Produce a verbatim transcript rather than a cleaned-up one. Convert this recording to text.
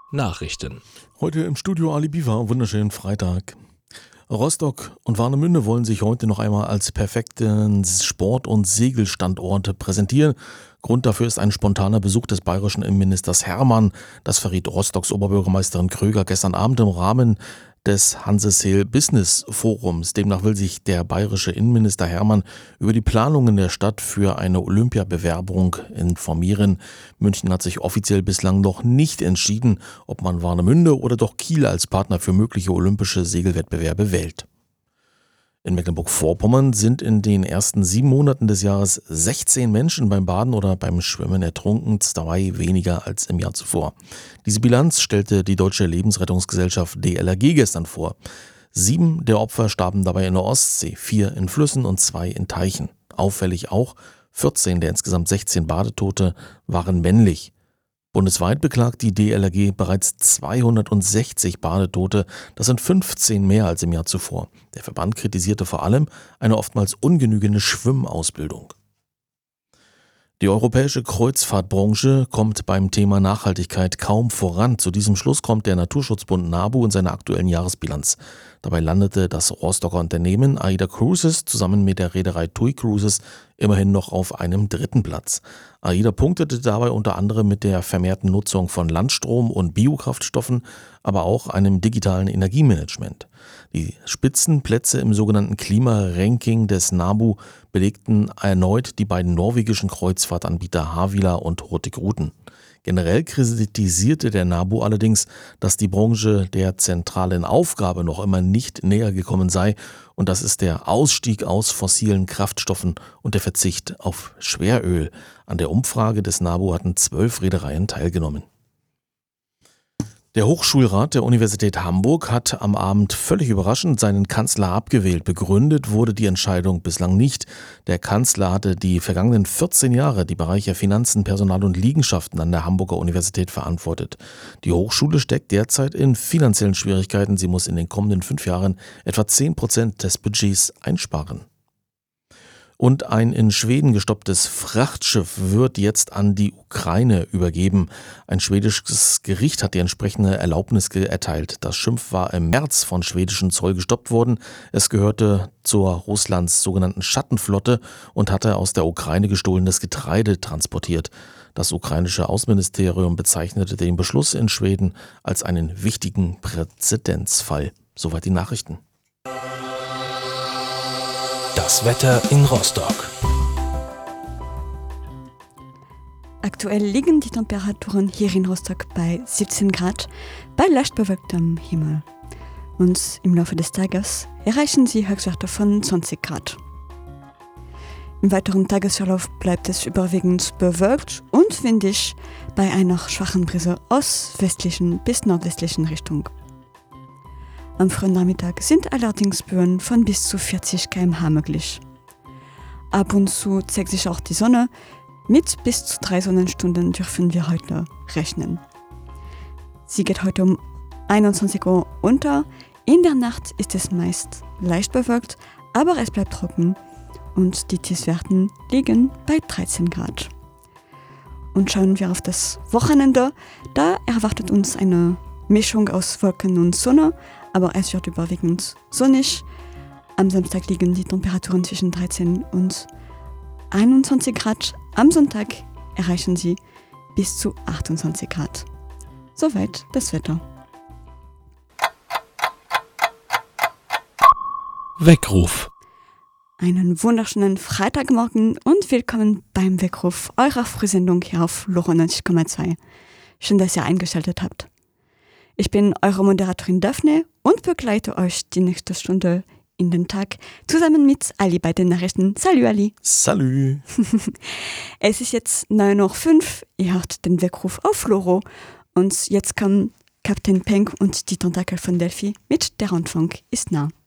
Nachrichten. Heute im Studio Ali Biwa, wunderschönen Freitag. Rostock und Warnemünde wollen sich heute noch einmal als perfekten Sport- und Segelstandorte präsentieren. Grund dafür ist ein spontaner Besuch des bayerischen Innenministers Hermann. Das verriet Rostocks Oberbürgermeisterin Kröger gestern Abend im Rahmen des Hanseseel Business Forums. Demnach will sich der bayerische Innenminister Hermann über die Planungen der Stadt für eine Olympiabewerbung informieren. München hat sich offiziell bislang noch nicht entschieden, ob man Warnemünde oder doch Kiel als Partner für mögliche olympische Segelwettbewerbe wählt. In Mecklenburg-Vorpommern sind in den ersten sieben Monaten des Jahres sechzehn Menschen beim Baden oder beim Schwimmen ertrunken, zwei weniger als im Jahr zuvor. Diese Bilanz stellte die Deutsche Lebensrettungsgesellschaft D L R G gestern vor. Sieben der Opfer starben dabei in der Ostsee, vier in Flüssen und zwei in Teichen. Auffällig auch, vierzehn der insgesamt sechzehn Badetote waren männlich. Bundesweit beklagt die D L R G bereits zweihundertsechzig Badetote, das sind fünfzehn mehr als im Jahr zuvor. Der Verband kritisierte vor allem eine oftmals ungenügende Schwimmausbildung. Die europäische Kreuzfahrtbranche kommt beim Thema Nachhaltigkeit kaum voran. Zu diesem Schluss kommt der Naturschutzbund NABU in seiner aktuellen Jahresbilanz. Dabei landete das Rostocker Unternehmen AIDA Cruises zusammen mit der Reederei TUI Cruises immerhin noch auf einem dritten Platz. AIDA punktete dabei unter anderem mit der vermehrten Nutzung von Landstrom und Biokraftstoffen, aber auch einem digitalen Energiemanagement. Die Spitzenplätze im sogenannten Klimaranking des NABU belegten erneut die beiden norwegischen Kreuzfahrtanbieter Havila und Hurtigruten. Generell kritisierte der NABU allerdings, dass die Branche der zentralen Aufgabe noch immer nicht näher gekommen sei, und das ist der Ausstieg aus fossilen Kraftstoffen und der Verzicht auf Schweröl. An der Umfrage des NABU hatten zwölf Reedereien teilgenommen. Der Hochschulrat der Universität Hamburg hat am Abend völlig überraschend seinen Kanzler abgewählt. Begründet wurde die Entscheidung bislang nicht. Der Kanzler hatte die vergangenen vierzehn Jahre die Bereiche Finanzen, Personal und Liegenschaften an der Hamburger Universität verantwortet. Die Hochschule steckt derzeit in finanziellen Schwierigkeiten. Sie muss in den kommenden fünf Jahren etwa zehn Prozent des Budgets einsparen. Und ein in Schweden gestopptes Frachtschiff wird jetzt an die Ukraine übergeben. Ein schwedisches Gericht hat die entsprechende Erlaubnis erteilt. Das Schiff war im März von schwedischen Zoll gestoppt worden. Es gehörte zur Russlands sogenannten Schattenflotte und hatte aus der Ukraine gestohlenes Getreide transportiert. Das ukrainische Außenministerium bezeichnete den Beschluss in Schweden als einen wichtigen Präzedenzfall. Soweit die Nachrichten. Das Wetter in Rostock. Aktuell liegen die Temperaturen hier in Rostock bei siebzehn Grad bei leicht bewölktem Himmel. Und im Laufe des Tages erreichen sie Höchstwerte von zwanzig Grad. Im weiteren Tagesverlauf bleibt es überwiegend bewölkt und windig bei einer schwachen Brise aus westlichen bis nordwestlichen Richtung. Am frühen Nachmittag sind allerdings Böen von bis zu vierzig Kilometer pro Stunde möglich. Ab und zu zeigt sich auch die Sonne. Mit bis zu drei Sonnenstunden dürfen wir heute rechnen. Sie geht heute um einundzwanzig Uhr unter. In der Nacht ist es meist leicht bewölkt, aber es bleibt trocken und die Tiefstwerte liegen bei dreizehn Grad. Und schauen wir auf das Wochenende. Da erwartet uns eine Mischung aus Wolken und Sonne, aber es wird überwiegend sonnig. Am Samstag liegen die Temperaturen zwischen dreizehn und einundzwanzig Grad. Am Sonntag erreichen sie bis zu achtundzwanzig Grad. Soweit das Wetter. Weckruf. Einen wunderschönen Freitagmorgen und willkommen beim Weckruf eurer Frühsendung hier auf Loro neunzig Komma zwei. Schön, dass ihr eingeschaltet habt. Ich bin eure Moderatorin Daphne und begleite euch die nächste Stunde in den Tag zusammen mit Ali bei den Nachrichten. Salut Ali. Salut. Es ist jetzt neun Uhr fünf, ihr hört den Weckruf auf Loro und jetzt kommen Kapitän Peng und die Tentakel von Delphi mit Der Rundfunk ist nah.